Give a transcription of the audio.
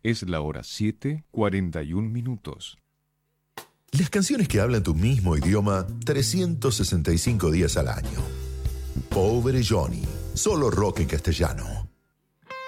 Es la hora 7:41. Las canciones que hablan tu mismo idioma 365 días al año. Pobre Johnny, solo rock en castellano.